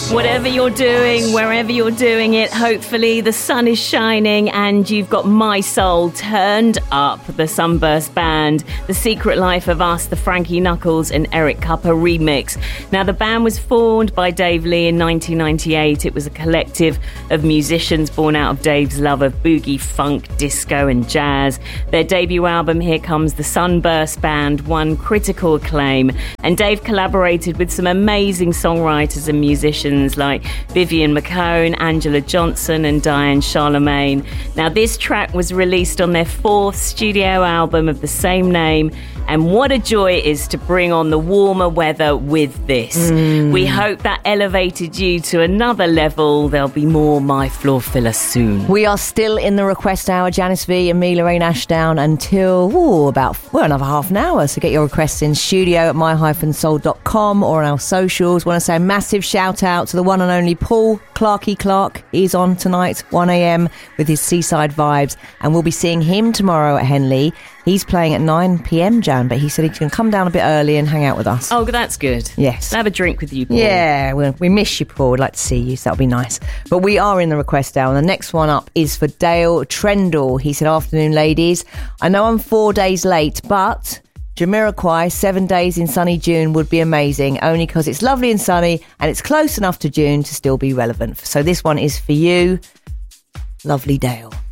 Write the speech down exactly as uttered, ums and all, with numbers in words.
Whatever you're doing, wherever you're doing it, hopefully the sun is shining and you've got My Soul turned up. The Sunburst Band, The Secret Life of Us, the Frankie Knuckles and Eric Cupper remix. Now, the band was formed by Dave Lee in nineteen ninety-eight. It was a collective of musicians born out of Dave's love of boogie, funk, disco and jazz. Their debut album, Here Comes the Sunburst Band, won critical acclaim, and Dave collaborated with some amazing songwriters and musicians like Vivian McCone, Angela Johnson and Diane Charlemagne. Now, this track was released on their fourth studio album of the same name, and what a joy it is to bring on the warmer weather with this. Mm. We hope that elevated you to another level. There'll be more My Floor Filler soon. We are still in the request hour, Janice V and me, Lorraine Ashdown, until ooh, about well, another half an hour. So get your requests in studio at my soul dot com or on our socials. Want to say a massive shout out to the one and only Paul Clarky Clark. He's on tonight, one a.m. with his Seaside Vibes, and we'll be seeing him tomorrow at Henley. He's playing at nine p.m, Jan, but he said he can come down a bit early and hang out with us. Oh, that's good. Yes. Have a drink with you, Paul. Yeah, we, we miss you, Paul. We'd like to see you, so that'll be nice. But we are in the request hour, and the next one up is for Dale Trendle. He said, afternoon, ladies. I know I'm four days late, but Jamiroquai, seven days in sunny June would be amazing, only because it's lovely and sunny, and it's close enough to June to still be relevant. So this one is for you, lovely Dale.